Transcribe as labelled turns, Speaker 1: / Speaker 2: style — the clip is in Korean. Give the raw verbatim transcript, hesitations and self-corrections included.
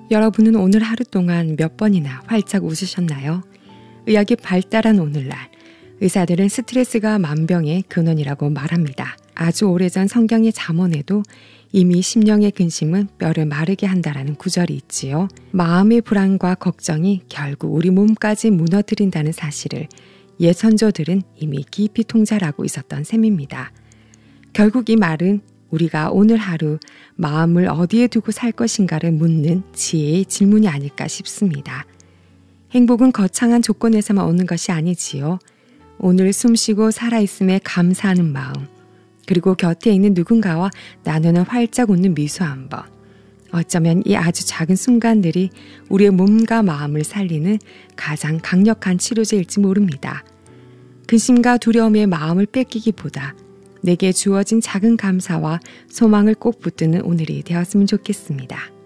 Speaker 1: 여러분은 오늘 하루 동안 몇 번이나 활짝 웃으셨나요? 의학이 발달한 오늘날, 의사들은 스트레스가 만병의 근원이라고 말합니다. 아주 오래전 성경의 잠언에도 이미 심령의 근심은 뼈를 마르게 한다라는 구절이 있지요. 마음의 불안과 걱정이 결국 우리 몸까지 무너뜨린다는 사실을 옛 선조들은 이미 깊이 통찰하고 있었던 셈입니다. 결국 이 말은 우리가 오늘 하루 마음을 어디에 두고 살 것인가를 묻는 지혜의 질문이 아닐까 싶습니다. 행복은 거창한 조건에서만 오는 것이 아니지요. 오늘 숨쉬고 살아있음에 감사하는 마음, 그리고 곁에 있는 누군가와 나누는 활짝 웃는 미소 한 번. 어쩌면 이 아주 작은 순간들이 우리의 몸과 마음을 살리는 가장 강력한 치료제일지 모릅니다. 근심과 두려움의 마음을 뺏기기보다 내게 주어진 작은 감사와 소망을 꼭 붙드는 오늘이 되었으면 좋겠습니다.